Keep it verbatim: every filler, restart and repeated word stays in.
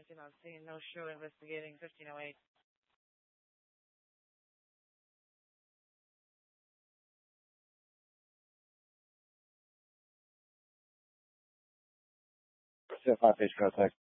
attention on scene. No show investigating fifteen oh eight. Five page contact.